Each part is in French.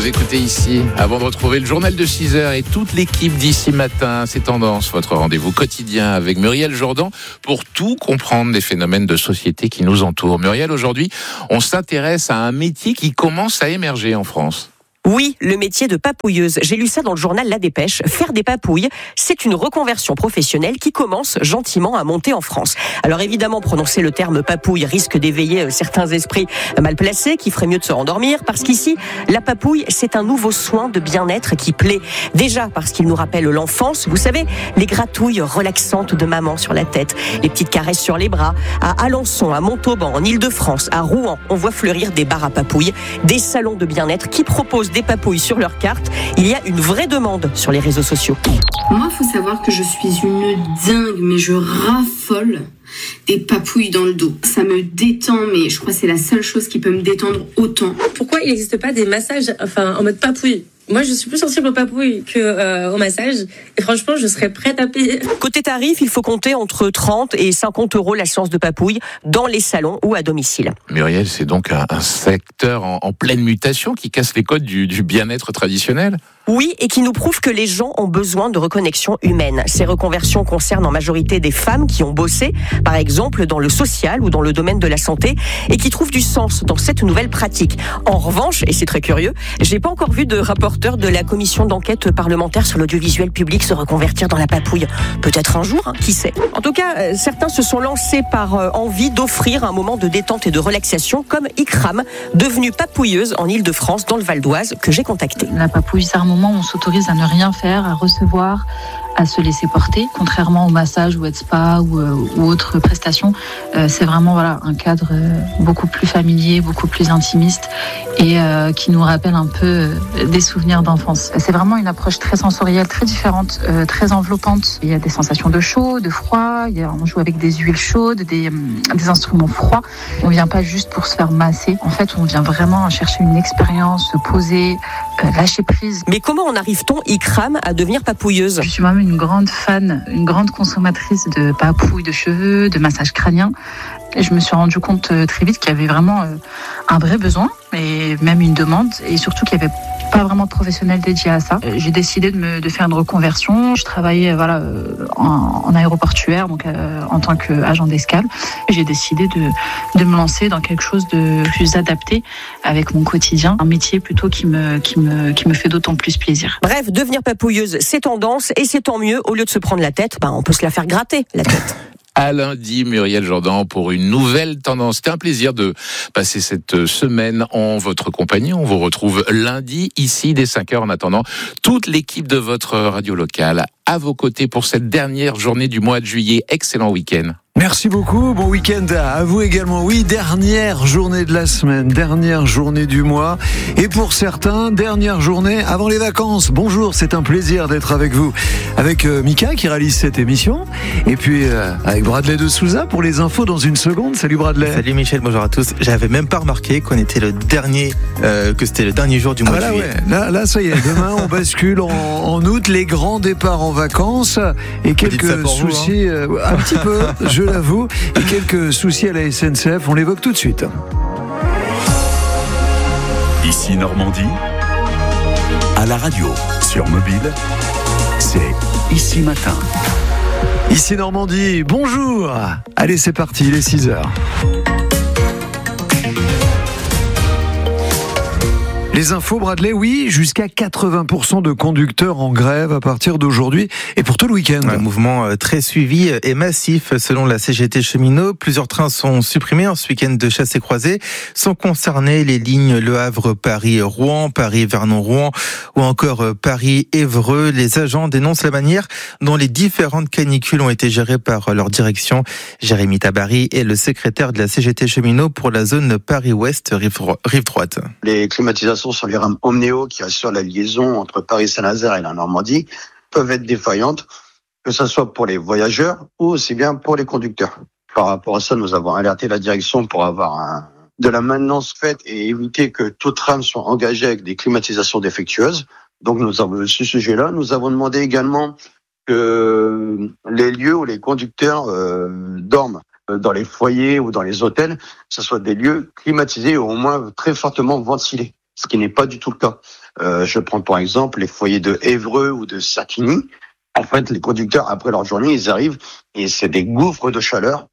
Vous écoutez ici, avant de retrouver le journal de 6h et toute l'équipe d'ici matin, c'est Tendance, votre rendez-vous quotidien avec Muriel Jourdan pour tout comprendre des phénomènes de société qui nous entourent. Muriel, aujourd'hui, on s'intéresse à un métier qui commence à émerger en France. Oui, le métier de papouilleuse. J'ai lu ça dans le journal La Dépêche. Faire des papouilles, c'est une reconversion professionnelle qui commence gentiment à monter en France. Alors évidemment, prononcer le terme papouille risque d'éveiller certains esprits mal placés qui feraient mieux de se rendormir parce qu'ici, la papouille, c'est un nouveau soin de bien-être qui plaît. Déjà parce qu'il nous rappelle l'enfance. Vous savez, les gratouilles relaxantes de maman sur la tête, les petites caresses sur les bras. À Alençon, à Montauban, en Île-de-France, à Rouen, on voit fleurir des bars à papouilles, des salons de bien-être qui proposent des papouilles sur leur carte. Il y a une vraie demande sur les réseaux sociaux. Moi, il faut savoir que je suis une dingue, mais je raffole des papouilles dans le dos. Ça me détend, mais je crois que c'est la seule chose qui peut me détendre autant. Pourquoi il n'existe pas des massages en mode papouille ? Moi, je suis plus sensible aux papouilles qu'au massage. Et franchement, je serais prête à payer. Côté tarif, il faut compter entre 30 et 50 € la séance de papouille dans les salons ou à domicile. Muriel, c'est donc un secteur en pleine mutation qui casse les codes du bien-être traditionnel ? Oui, et qui nous prouve que les gens ont besoin de reconnexion humaine. Ces reconversions concernent en majorité des femmes qui ont bossé, par exemple dans le social ou dans le domaine de la santé, et qui trouvent du sens dans cette nouvelle pratique. En revanche, et c'est très curieux, j'ai pas encore vu de rapporteur de la commission d'enquête parlementaire sur l'audiovisuel public se reconvertir dans la papouille. Peut-être un jour, qui sait. En tout cas, certains se sont lancés par envie d'offrir un moment de détente et de relaxation, comme Ikram, devenue papouilleuse en Île-de-France, dans le Val d'Oise, que j'ai contactée. La papouille, c'est un moment où on s'autorise à ne rien faire, à recevoir, à se laisser porter, contrairement au massage ou au spa ou autres prestations. C'est vraiment un cadre beaucoup plus familier, beaucoup plus intimiste et qui nous rappelle un peu des souvenirs d'enfance. C'est vraiment une approche très sensorielle, très différente, très enveloppante. Il y a des sensations de chaud, de froid, on joue avec des huiles chaudes, des instruments froids. On vient pas juste pour se faire masser. En fait, on vient vraiment chercher une expérience, se poser, lâcher prise. Mais comment en arrive-t-on, Ikram, à devenir papouilleuse ? Je suis même une grande fan, une grande consommatrice de papouilles de cheveux, de massages crâniens. Et je me suis rendu compte très vite qu'il y avait vraiment un vrai besoin et même une demande et surtout qu'il n'y avait pas vraiment de professionnels dédiés à ça. J'ai décidé de faire une reconversion. Je travaillais en aéroportuaire, donc en tant qu'agent d'escale. J'ai décidé de me lancer dans quelque chose de plus adapté avec mon quotidien, un métier plutôt qui me fait d'autant plus plaisir. Bref, devenir papouilleuse, c'est tendance et c'est tant mieux. Au lieu de se prendre la tête, on peut se la faire gratter, la tête. À lundi, Muriel Jourdan pour une nouvelle tendance. C'était un plaisir de passer cette semaine en votre compagnie. On vous retrouve lundi ici dès 5h. En attendant, toute l'équipe de votre radio locale à vos côtés pour cette dernière journée du mois de juillet. Excellent week-end. Merci beaucoup, bon week-end à vous également. Oui, dernière journée de la semaine, dernière journée du mois et pour certains, dernière journée avant les vacances. Bonjour, c'est un plaisir d'être avec vous, avec Mika qui réalise cette émission et puis avec Bradley de Souza pour les infos dans une seconde. Salut Bradley. Salut Michel, bonjour à tous. J'avais même pas remarqué qu'on était que c'était le dernier jour du mois de juillet. Ouais. Là, ça y est, demain on bascule en août, les grands départs en vacances et quelques soucis, un petit peu, je l'avoue, et quelques soucis à la SNCF, on l'évoque tout de suite. Ici Normandie, à la radio, sur mobile, c'est Ici Matin. Ici Normandie, bonjour. Allez, c'est parti, il est 6h. Les infos, Bradley, oui, jusqu'à 80% de conducteurs en grève à partir d'aujourd'hui et pour tout le week-end. Un mouvement très suivi et massif selon la CGT Cheminots. Plusieurs trains sont supprimés en ce week-end de chasse et croisée. Sont concernés les lignes Le Havre-Paris-Rouen, Paris-Vernon-Rouen ou encore Paris-Évreux. Les agents dénoncent la manière dont les différentes canicules ont été gérées par leur direction. Jérémy Tabary est le secrétaire de la CGT Cheminots pour la zone Paris-Ouest, rive droite. Les climatisations sur les rames Omnéo qui assurent la liaison entre Paris-Saint-Nazaire et la Normandie peuvent être défaillantes, que ce soit pour les voyageurs ou aussi bien pour les conducteurs. Par rapport à ça, nous avons alerté la direction pour avoir de la maintenance faite et éviter que toute rame soit engagée avec des climatisations défectueuses. Donc nous avons ce sujet-là. Nous avons demandé également que les lieux où les conducteurs dorment, dans les foyers ou dans les hôtels, ce soit des lieux climatisés ou au moins très fortement ventilés, ce qui n'est pas du tout le cas. Je prends par exemple les foyers de Évreux ou de Satigny. En fait, les conducteurs, après leur journée, ils arrivent et c'est des gouffres de chaleur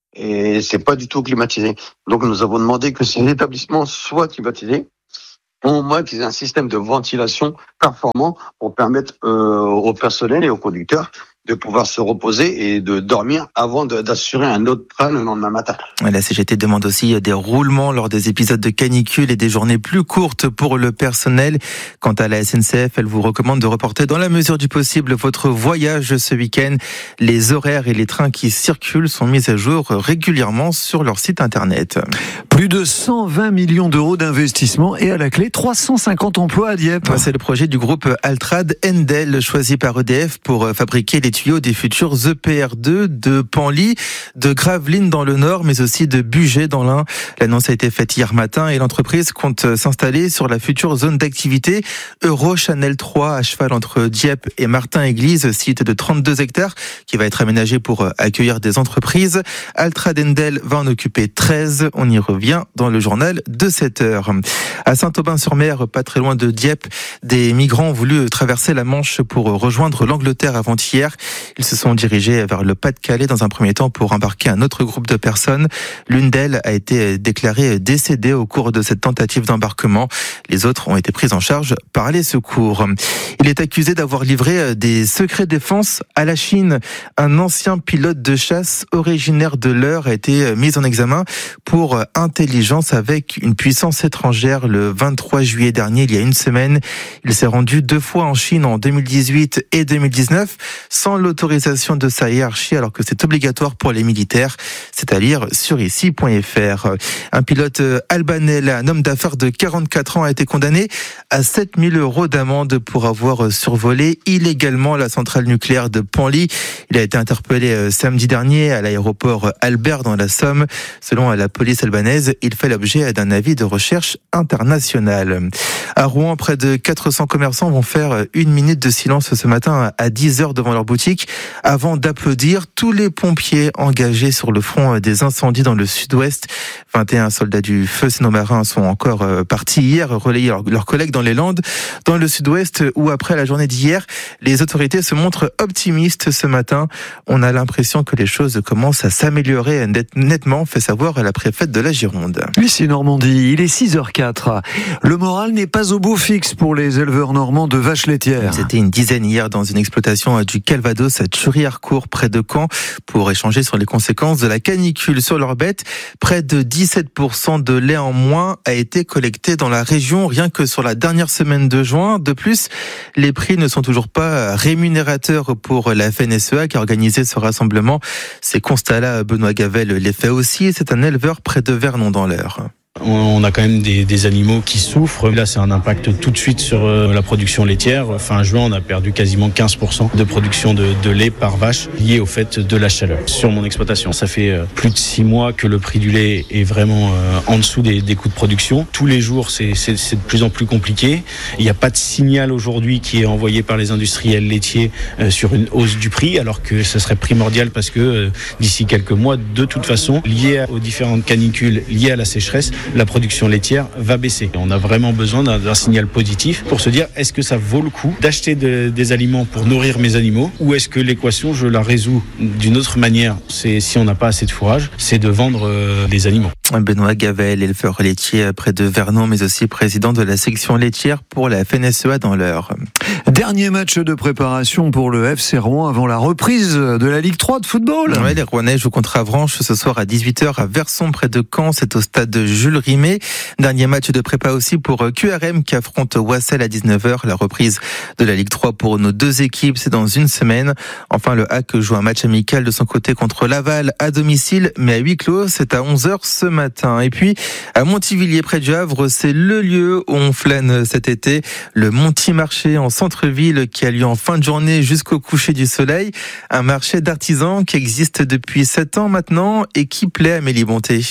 et c'est pas du tout climatisé. Donc, nous avons demandé que ces établissements soient climatisés, au moins qu'ils aient un système de ventilation performant pour permettre au personnel et aux conducteurs de pouvoir se reposer et de dormir avant d'assurer un autre train le lendemain matin. La CGT demande aussi des roulements lors des épisodes de canicule et des journées plus courtes pour le personnel. Quant à la SNCF, elle vous recommande de reporter dans la mesure du possible votre voyage ce week-end. Les horaires et les trains qui circulent sont mis à jour régulièrement sur leur site internet. Plus de 120 millions d'euros d'investissement et à la clé 350 emplois à Dieppe. C'est le projet du groupe Altrad Endel choisi par EDF pour fabriquer les tuyaux des futurs EPR2 de Panly, de Gravelines dans le Nord, mais aussi de Bugey dans l'Ain. L'annonce a été faite hier matin et l'entreprise compte s'installer sur la future zone d'activité Euro-Channel 3 à cheval entre Dieppe et Martin-Église, site de 32 hectares qui va être aménagé pour accueillir des entreprises. Altrad Endel va en occuper 13. On y revient dans le journal de 7h. À Saint-Aubin-sur-Mer, pas très loin de Dieppe, des migrants ont voulu traverser la Manche pour rejoindre l'Angleterre avant-hier. Ils se sont dirigés vers le Pas-de-Calais dans un premier temps pour embarquer un autre groupe de personnes. L'une d'elles a été déclarée décédée au cours de cette tentative d'embarquement. Les autres ont été prises en charge par les secours. Il est accusé d'avoir livré des secrets défense à la Chine. Un ancien pilote de chasse originaire de l'Eure a été mis en examen pour intelligence avec une puissance étrangère le 23 juillet dernier, il y a une semaine. Il s'est rendu 2 fois en Chine en 2018 et 2019 sans l'autorisation de sa hiérarchie alors que c'est obligatoire pour les militaires. C'est à lire sur ici.fr. Un pilote albanais, un homme d'affaires de 44 ans, a été condamné à 7 000 € d'amende pour avoir survolé illégalement la centrale nucléaire de Panly. Il a été interpellé samedi dernier à l'aéroport Albert dans la Somme. Selon la police albanaise, il fait l'objet d'un avis de recherche international. À Rouen, près de 400 commerçants vont faire 1 minute de silence ce matin à 10h devant leur boutique avant d'applaudir tous les pompiers engagés sur le front des incendies dans le sud-ouest. 21 soldats du feu sénomarins sont encore partis hier relayer leurs collègues dans les Landes, dans le sud-ouest où après la journée d'hier, les autorités se montrent optimistes ce matin. On a l'impression que les choses commencent à s'améliorer nettement, fait savoir la préfète de la Gironde. Ici Normandie, il est 6h04. Le moral n'est pas au beau fixe pour les éleveurs normands de vaches laitières. C'était une dizaine hier dans une exploitation du Calvados à Thury-Harcourt, près de Caen, pour échanger sur les conséquences de la canicule sur leurs bêtes. Près de 17% de lait en moins a été collecté dans la région, rien que sur la dernière semaine de juin. De plus, les prix ne sont toujours pas rémunérateurs pour la FNSEA qui a organisé ce rassemblement. Ces constats-là, Benoît Gavel les fait aussi. C'est un éleveur près de Vernon dans l'Eure. On a quand même des animaux qui souffrent. Là, c'est un impact tout de suite sur la production laitière. Fin juin, on a perdu quasiment 15% de production de lait par vache lié au fait de la chaleur. Sur mon exploitation, ça fait plus de 6 mois que le prix du lait est vraiment en dessous des coûts de production. Tous les jours, c'est de plus en plus compliqué. Il n'y a pas de signal aujourd'hui qui est envoyé par les industriels laitiers sur une hausse du prix, alors que ce serait primordial parce que d'ici quelques mois, de toute façon, lié aux différentes canicules, liées à la sécheresse, la production laitière va baisser. On a vraiment besoin d'un signal positif pour se dire est-ce que ça vaut le coup d'acheter des aliments pour nourrir mes animaux ou est-ce que l'équation je la résous d'une autre manière, c'est si on n'a pas assez de fourrage, c'est de vendre des aliments. Benoît Gavel, éleveur laitier près de Vernon, mais aussi président de la section laitière pour la FNSEA dans l'Eure. Dernier match de préparation pour le FC Rouen avant la reprise de la Ligue 3 de football. Ouais, les Rouennais jouent contre Avranches ce soir à 18h à Verson près de Caen. C'est au stade de Jules Rimet. Dernier match de prépa aussi pour QRM qui affronte Wassel à 19h. La reprise de la Ligue 3 pour nos deux équipes, c'est dans une semaine. Enfin, le HAC joue un match amical de son côté contre Laval à domicile, mais à huis clos. C'est à 11h ce matin. Et puis, à Montivilliers près du Havre, c'est le lieu où on flâne cet été. Le Monti-Marché en centre-ville qui a lieu en fin de journée jusqu'au coucher du soleil. Un marché d'artisans qui existe depuis 7 ans maintenant et qui plaît à Amélie Bonté.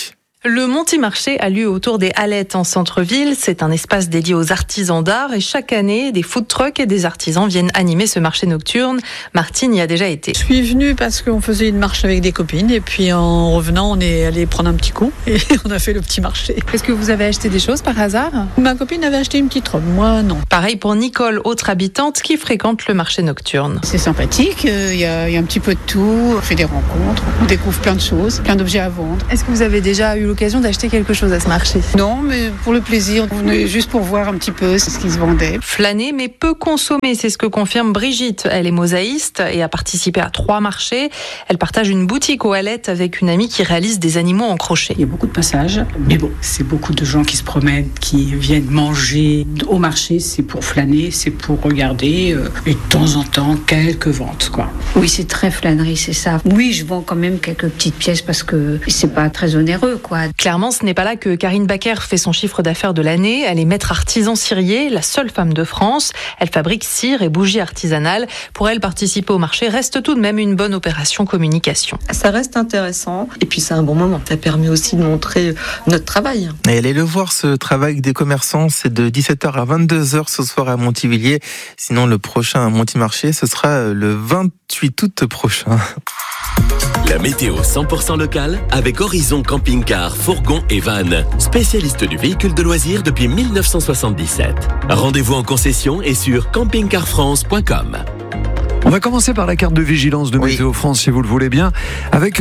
Le Monti-Marché a lieu autour des Hallettes en centre-ville. C'est un espace dédié aux artisans d'art et chaque année, des food trucks et des artisans viennent animer ce marché nocturne. Martine y a déjà été. Je suis venue parce qu'on faisait une marche avec des copines et puis en revenant, on est allé prendre un petit coup et on a fait le petit marché. Est-ce que vous avez acheté des choses par hasard ? Ma copine avait acheté une petite robe, moi non. Pareil pour Nicole, autre habitante qui fréquente le marché nocturne. C'est sympathique, il y a un petit peu de tout, on fait des rencontres, on découvre plein de choses, plein d'objets à vendre. Est-ce que vous avez déjà eu l'occasion d'acheter quelque chose à ce marché ? Non, mais pour le plaisir, on est juste pour voir un petit peu ce qui se vendait. Flâner mais peu consommer, c'est ce que confirme Brigitte. Elle est mosaïste et a participé à 3 marchés. Elle partage une boutique aux Hallettes avec une amie qui réalise des animaux en crochet. Il y a beaucoup de passages, mais bon, c'est beaucoup de gens qui se promènent, qui viennent manger. Au marché, c'est pour flâner, c'est pour regarder et de temps en temps, quelques ventes, quoi. Oui, c'est très flânerie, c'est ça. Oui, je vends quand même quelques petites pièces parce que c'est pas très onéreux, quoi. Clairement, ce n'est pas là que Karine Bacquer fait son chiffre d'affaires de l'année. Elle est maître artisan cirier, la seule femme de France. Elle fabrique cire et bougies artisanales. Pour elle, participer au marché reste tout de même une bonne opération communication. Ça reste intéressant et puis c'est un bon moment. Ça permet aussi de montrer notre travail. Et allez le voir, ce travail des commerçants, c'est de 17h à 22h ce soir à Montivilliers. Sinon, le prochain Monti-Marché, ce sera le 28 août prochain. La météo 100% locale avec Horizon Camping-Car, Fourgon et Van. Spécialiste du véhicule de loisirs depuis 1977. Rendez-vous en concession et sur campingcarfrance.com. On va commencer par la carte de vigilance de Météo France, si vous le voulez bien, avec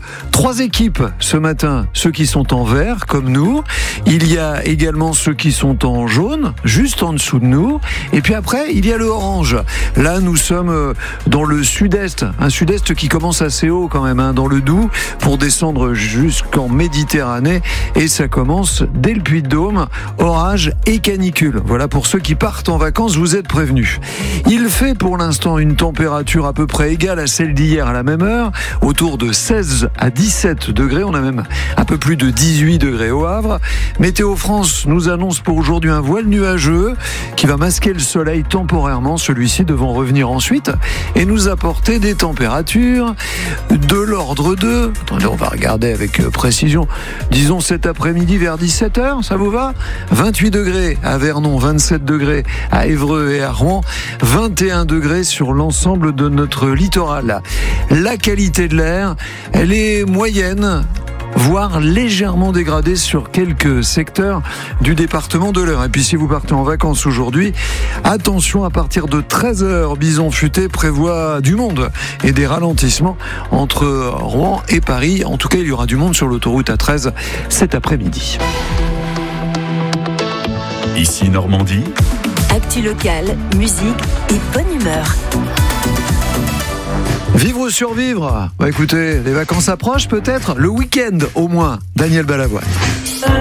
3 équipes ce matin. Ceux qui sont en vert, comme nous. Il y a également ceux qui sont en jaune, juste en dessous de nous. Et puis après, il y a le orange. Là, nous sommes dans le sud-est. Un sud-est qui commence assez haut quand même, dans le Doubs, pour descendre jusqu'en Méditerranée. Et ça commence dès le Puy-de-Dôme, orage et canicule. Voilà, pour ceux qui partent en vacances, vous êtes prévenus. Il fait pour l'instant une température à peu près égale à celle d'hier à la même heure, autour de 16 à 17 degrés. On a même un peu plus de 18 degrés au Havre. Météo France nous annonce pour aujourd'hui un voile nuageux qui va masquer le soleil temporairement, celui-ci devant revenir ensuite et nous apporter des températures de l'ordre de... Attendez, on va regarder avec précision. Disons cet après-midi vers 17h, ça vous va ? 28 degrés à Vernon, 27 degrés à Évreux et à Rouen, 21 degrés sur l'ensemble de notre littoral. La qualité de l'air, elle est moyenne, voire légèrement dégradée sur quelques secteurs du département de l'Eure. Et puis si vous partez en vacances aujourd'hui, attention, à partir de 13h, Bison Futé prévoit du monde et des ralentissements entre Rouen et Paris. En tout cas, il y aura du monde sur l'autoroute A13 cet après-midi. Ici Normandie. Actu locale, musique et bonne humeur. Vivre ou survivre ? Écoutez, les vacances approchent peut-être, le week-end au moins. Daniel Balavoine.